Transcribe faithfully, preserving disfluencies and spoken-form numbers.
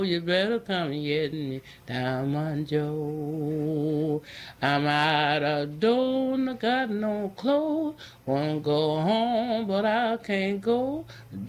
You better come and get me, Diamond Joe. I'm out of dough, I got no clothes. Wanna go home, but I can't go.